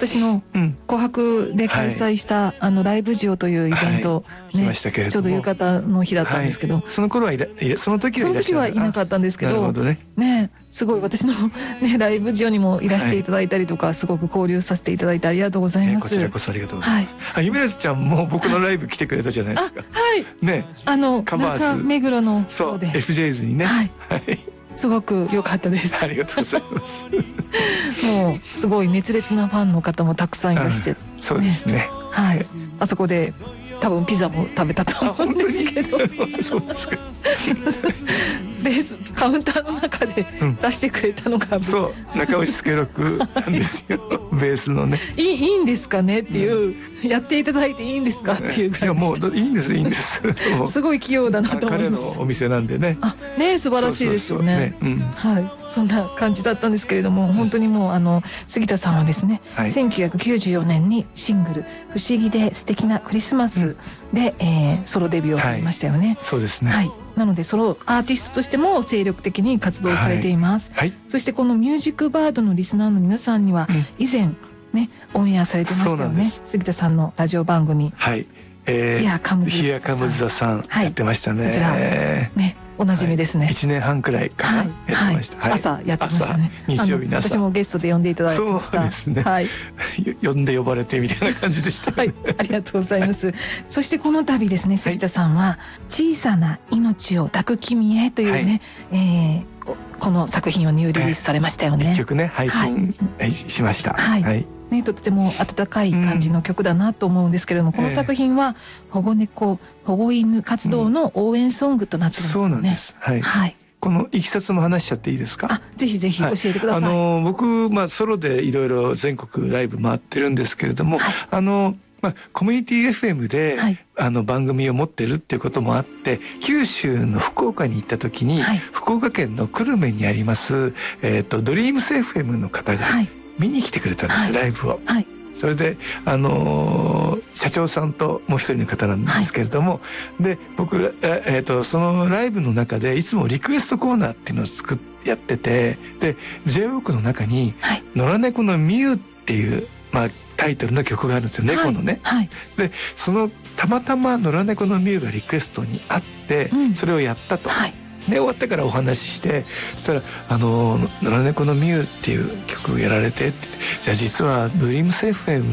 私の琥珀で開催した、ライブジオというイベント、ね、ちょうど夕方の日だったんですけど、 その頃はその時はいなかったんですけど、ね、すごい私の、ね、ライブジオにもいらしていただいたりとか、すごく交流させていただいてありがとうございます。 こちらこそありがとうございます。ゆめらちゃんも僕のライブ来てくれたじゃないですか。 はいね、 カバーズ目黒のそう FJs にね、 すごく良かったです。 ありがとうございます。 もうすごい熱烈なファンの方もたくさんいらして、 そうですね。 はい、あそこで多分ピザも食べたと思うんですけど。 そうですか。 でカウンターの中で出してくれたのが、 そう中押助六なんですよ。ベースのね。いいんですかねっていう、やっていただいていいんですかっていうぐらい。 いやもういいんですいいんです。 すごい器用だなと思います。 彼のお店なんでね。 ね、素晴らしいですよね。はい、そんな感じだったんですけれども、本当にもう杉田さんはですね、1994年にシングル「不思議で素敵なクリスマス」でソロデビューをされましたよね。 そうですね。 はい。なのでソロアーティストとしても精力的に活動されています。そしてこのミュージックバードのリスナーの皆さんには以前ねオンエアされてましたよね。杉田さんのラジオ番組。 はい。 Here Comes the Sun やってましたね。 こちらねおなじみですね。 1年半くらいかなやってました。 朝やってましたね。 日曜日の朝。 私もゲストで呼んでいただいてました。 そうですね。はい。呼んで呼ばれてみたいな感じでした。 はい。ありがとうございます。そしてこの度ですね、杉田さんは小さな命を抱く君へというね、この作品をニューリリースされましたよね。 一曲ね配信しました。 はい。ね、とても温かい感じの曲だなと思うんですけれども、この作品は保護猫保護犬活動の応援ソングとなってますよね。 そうなんです。はい。このいきさつも話しちゃっていいですか。 ぜひぜひ教えてください。 僕ソロでいろいろ全国ライブ回ってるんですけれども、コミュニティ FM で、番組を持ってるっていうこともあって、九州の福岡に行った時に、福岡県の久留米にあります、ドリームス FM の方が見に来てくれたんです、ライブを。それで社長さんともう一人の方なんですけれども、で僕そのライブの中でいつもリクエストコーナーっていうのをやってて、で J-WALK の中に「野良猫のミュウ」っていうタイトルの曲があるんですよ、猫のね。でそのたまたま野良猫のミュウがリクエストにあって、それをやったと。で終わってからお話しして、そしたら「野良猫のミュウっていう曲をやられて」って、じゃあ実はドリームス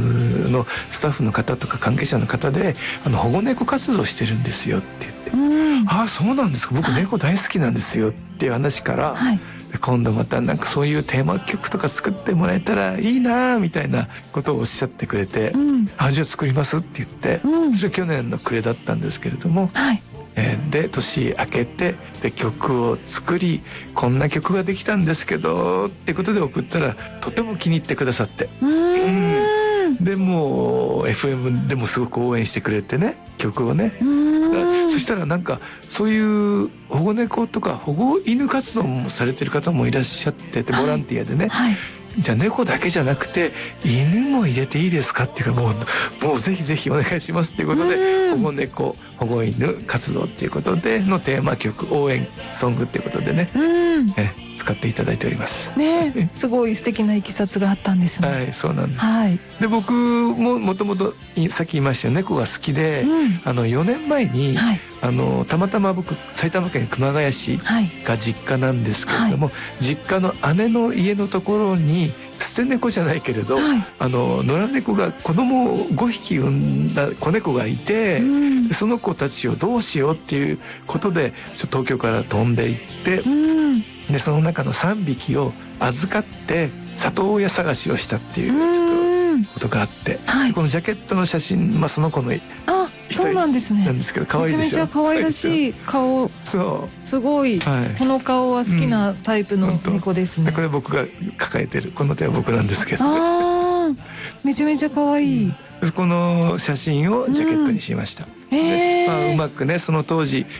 FM のスタッフの方とか関係者の方で保護猫活動してるんですよって言って「ああそうなんですか、僕猫大好きなんですよ」っていう話から、今度またなんかそういうテーマ曲とか作ってもらえたらいいなみたいなことをおっしゃってくれて「じゃあ作ります」って言って、それ去年の暮れだったんですけれども。で年明けてで曲を作り、こんな曲ができたんですけどってことで送ったらとても気に入ってくださって、でも FM でもすごく応援してくれてね、曲をね。そしたらなんかそういう保護猫とか保護犬活動もされてる方もいらっしゃってて、ボランティアでね。じゃあ猫だけじゃなくて犬も入れていいですかっていうか、もうぜひぜひお願いしますっていうことで、保護猫保護犬活動っていうことでのテーマ曲応援ソングっていうことでね、使っていただいておりますね。すごい素敵ないきさつがあったんですね。 はい、そうなんです。で僕ももともとさっき言いましたよ、猫が好きで、4年前にたまたま僕埼玉県熊谷市が実家なんですけれども、実家の姉の家のところに捨て猫じゃないけれど、野良猫が子供を5匹産んだ子猫がいて、その子たちをどうしようっていうことで東京から飛んでいって、でその中の3匹を預かって里親探しをしたっていうちょっとことがあって、このジャケットの写真、その子のそうなんですね。 なんですけど、可愛いでしょ。 めちゃめちゃ可愛らしい顔。すごい、この顔は好きなタイプの猫ですね。 これ僕が抱えてるこの手は僕なんですけど、 めちゃめちゃ可愛い。 この写真をジャケットにしました。うまくね、その当時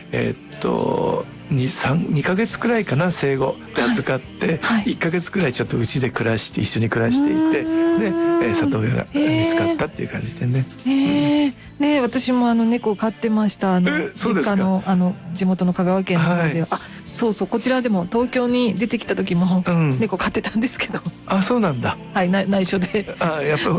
2ヶ月くらいかな、生後で預かって、1ヶ月くらいちょっとうちで暮らして一緒に暮らしていて、で里親が見つかったっていう感じでね。 私も猫飼ってました。実家の地元の香川県の方では。そうそう、こちらでも東京に出てきた時も猫飼ってたんですけど。 そうなんだ。 内緒で。 やっぱ